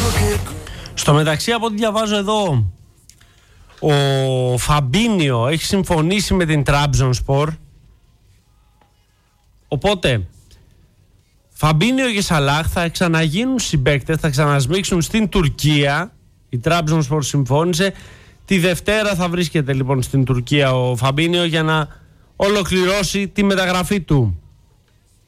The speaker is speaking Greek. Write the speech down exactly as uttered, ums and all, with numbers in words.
Στο μεταξύ, από ό,τι διαβάζω εδώ, ο Φαμπίνιο έχει συμφωνήσει με την Τραμπζονσπορ. Οπότε Φαμπίνιο και Σαλάχ θα ξαναγίνουν συμπαίκτες, θα ξανασμίξουν στην Τουρκία. Η Τραμπζονσπορ συμφώνησε. Τη Δευτέρα θα βρίσκεται λοιπόν στην Τουρκία ο Φαμπίνιο για να ολοκληρώσει τη μεταγραφή του.